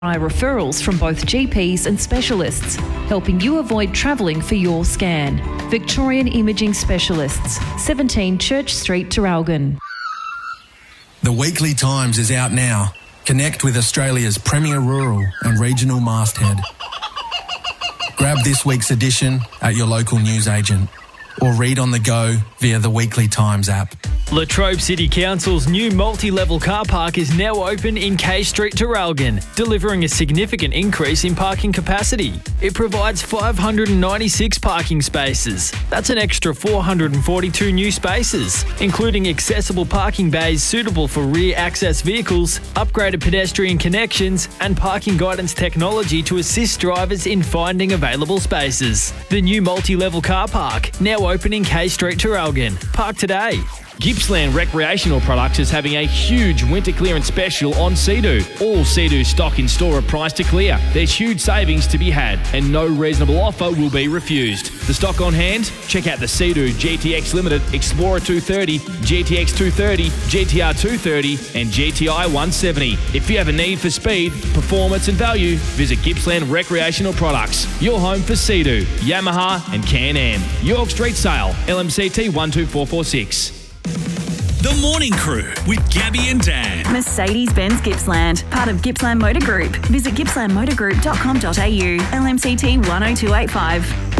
referrals from both GPs and specialists, helping you avoid travelling for your scan. Victorian Imaging Specialists, 17 Church Street, Traralgon. The Weekly Times is out now. Connect with Australia's premier rural and regional masthead. Grab this week's edition at your local newsagent or read on the go via the Weekly Times app. Latrobe City Council's new multi-level car park is now open in K Street, Traralgon, delivering a significant increase in parking capacity. It provides 596 parking spaces. That's an extra 442 new spaces, including accessible parking bays suitable for rear access vehicles, upgraded pedestrian connections, and parking guidance technology to assist drivers in finding available spaces. The new multi-level car park, now open in K Street, Traralgon. Park today. Gippsland Recreational Products is having a huge winter clearance special on Sea-Doo. All Sea-Doo stock in store are priced to clear. There's huge savings to be had and no reasonable offer will be refused. The stock on hand? Check out the Sea-Doo GTX Limited, Explorer 230, GTX 230, GTR 230 and GTI 170. If you have a need for speed, performance and value, visit Gippsland Recreational Products. Your home for Sea-Doo, Yamaha and Can-Am. York Street Sale, LMCT 12446. The Morning Crew with Gabby and Dan. Mercedes-Benz Gippsland, part of Gippsland Motor Group. Visit gippslandmotorgroup.com.au. LMCT 10285.